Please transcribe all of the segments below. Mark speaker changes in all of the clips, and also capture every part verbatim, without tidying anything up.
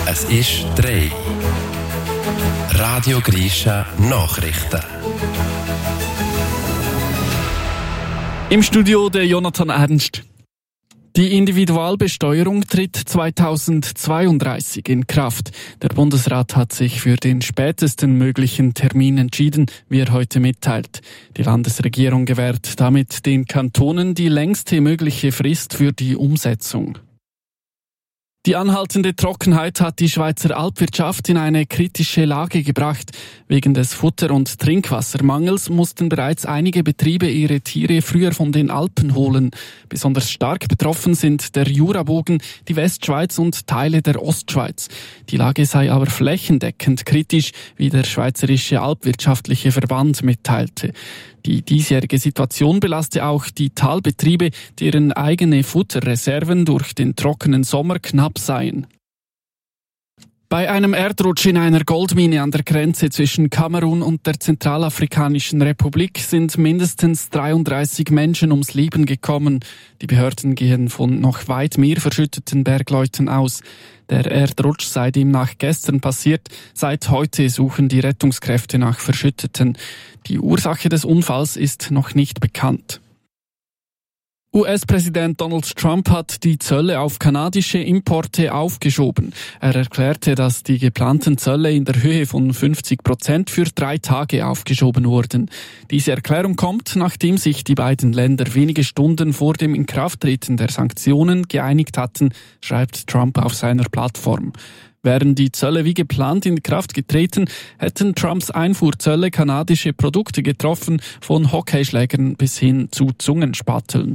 Speaker 1: Es ist drei. Radio Grisha Nachrichten.
Speaker 2: Im Studio der Jonathan Ernst. Die Individualbesteuerung tritt zweitausendzweiunddreißig in Kraft. Der Bundesrat hat sich für den spätesten möglichen Termin entschieden, wie er heute mitteilt. Die Landesregierung gewährt damit den Kantonen die längste mögliche Frist für die Umsetzung. Die anhaltende Trockenheit hat die Schweizer Alpwirtschaft in eine kritische Lage gebracht. Wegen des Futter- und Trinkwassermangels mussten bereits einige Betriebe ihre Tiere früher von den Alpen holen. Besonders stark betroffen sind der Jurabogen, die Westschweiz und Teile der Ostschweiz. Die Lage sei aber flächendeckend kritisch, wie der Schweizerische Alpwirtschaftliche Verband mitteilte. Die diesjährige Situation belaste auch die Talbetriebe, deren eigene Futterreserven durch den trockenen Sommer knapp seien. Bei einem Erdrutsch in einer Goldmine an der Grenze zwischen Kamerun und der Zentralafrikanischen Republik sind mindestens dreiunddreißig Menschen ums Leben gekommen. Die Behörden gehen von noch weit mehr verschütteten Bergleuten aus. Der Erdrutsch sei demnach gestern passiert. Seit heute suchen die Rettungskräfte nach Verschütteten. Die Ursache des Unfalls ist noch nicht bekannt. U S-Präsident Donald Trump hat die Zölle auf kanadische Importe aufgeschoben. Er erklärte, dass die geplanten Zölle in der Höhe von fünfzig Prozent für drei Tage aufgeschoben wurden. Diese Erklärung kommt, nachdem sich die beiden Länder wenige Stunden vor dem Inkrafttreten der Sanktionen geeinigt hatten, schreibt Trump auf seiner Plattform. Wären die Zölle wie geplant in Kraft getreten, hätten Trumps Einfuhrzölle kanadische Produkte getroffen, von Hockeyschlägern bis hin zu Zungenspatteln.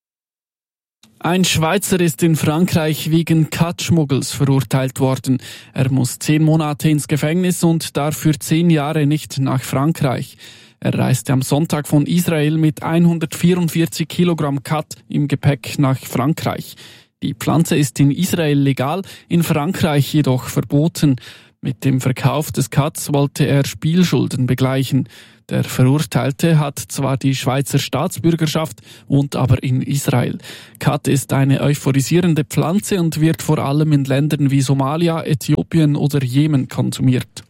Speaker 2: Ein Schweizer ist in Frankreich wegen Kat-Schmuggels verurteilt worden. Er muss zehn Monate ins Gefängnis und darf für zehn Jahre nicht nach Frankreich. Er reiste am Sonntag von Israel mit hundertvierundvierzig Kilogramm Kat im Gepäck nach Frankreich. Die Pflanze ist in Israel legal, in Frankreich jedoch verboten. Mit dem Verkauf des Kats wollte er Spielschulden begleichen. Der Verurteilte hat zwar die Schweizer Staatsbürgerschaft, wohnt aber in Israel. Kat ist eine euphorisierende Pflanze und wird vor allem in Ländern wie Somalia, Äthiopien oder Jemen konsumiert.